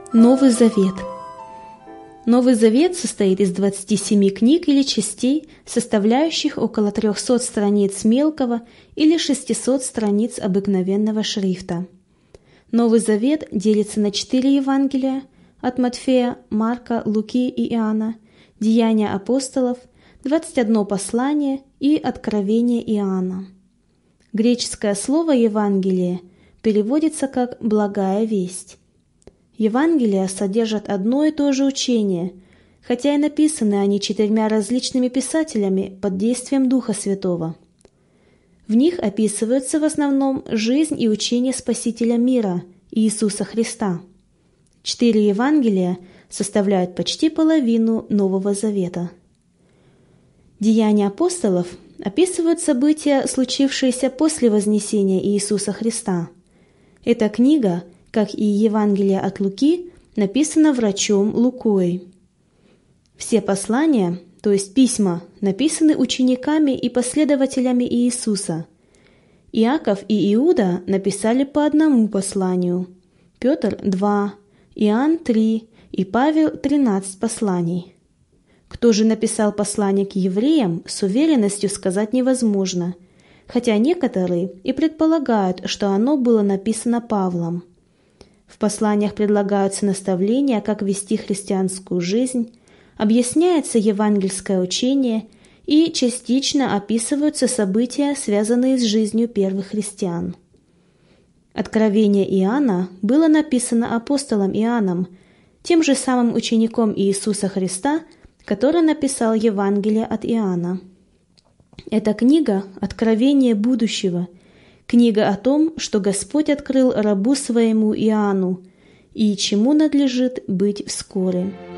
Новый Завет. Новый Завет состоит из 27 книг или частей, составляющих около 300 страниц мелкого или 600 страниц обыкновенного шрифта. Новый Завет делится на 4 Евангелия от Матфея, Марка, Луки и Иоанна, Деяния апостолов, 21 послание и Откровение Иоанна. Греческое слово «Евангелие» переводится как «благая весть». Евангелия содержат одно и то же учение, хотя и написаны они 4 различными писателями под действием Духа Святого. В них описываются в основном жизнь и учение Спасителя мира, Иисуса Христа. 4 Евангелия составляют почти половину Нового Завета. Деяния апостолов описывают события, случившиеся после вознесения Иисуса Христа. Эта книга, как и Евангелие от Луки, написано врачом Лукой. Все послания, то есть письма, написаны учениками и последователями Иисуса. Иаков и Иуда написали по одному посланию, Петр – 2, Иоанн – 3 и Павел – 13 посланий. Кто же написал послание к евреям, с уверенностью сказать невозможно, хотя некоторые и предполагают, что оно было написано Павлом. В посланиях предлагаются наставления, как вести христианскую жизнь, объясняется евангельское учение и частично описываются события, связанные с жизнью первых христиан. Откровение Иоанна было написано апостолом Иоанном, тем же самым учеником Иисуса Христа, который написал Евангелие от Иоанна. Эта книга – откровение будущего, книга о том, что Господь открыл рабу своему Иоанну и чему надлежит быть вскоре.